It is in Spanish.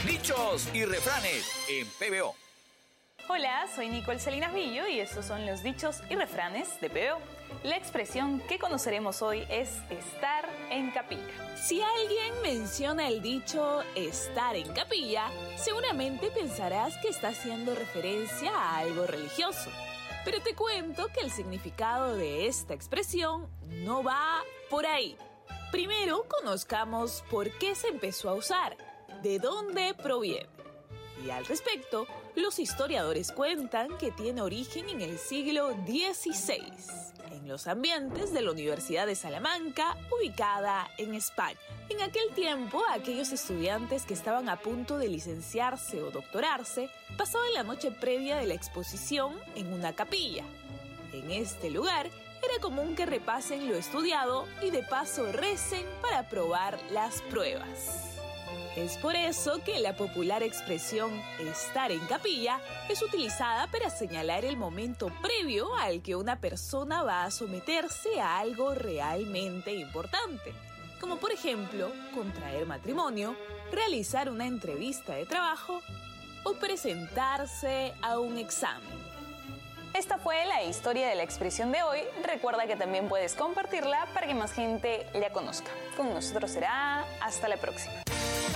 Dichos y refranes en PBO. Hola, soy Nicole Salinas Villo y estos son los dichos y refranes de PBO. La expresión que conoceremos hoy es estar en capilla. Si alguien menciona el dicho estar en capilla, seguramente pensarás que está haciendo referencia a algo religioso. Pero te cuento que el significado de esta expresión no va por ahí. Primero conozcamos por qué se empezó a usar, de dónde proviene. Y al respecto, los historiadores cuentan que tiene origen en el siglo XVI, en los ambientes de la Universidad de Salamanca, ubicada en España. En aquel tiempo, aquellos estudiantes que estaban a punto de licenciarse o doctorarse pasaban la noche previa de la exposición en una capilla. En este lugar, era común que repasen lo estudiado y de paso recen para aprobar las pruebas. Es por eso que la popular expresión estar en capilla es utilizada para señalar el momento previo al que una persona va a someterse a algo realmente importante, como por ejemplo contraer matrimonio, realizar una entrevista de trabajo o presentarse a un examen. Esta fue la historia de la expresión de hoy. Recuerda que también puedes compartirla para que más gente la conozca. Con nosotros será hasta la próxima.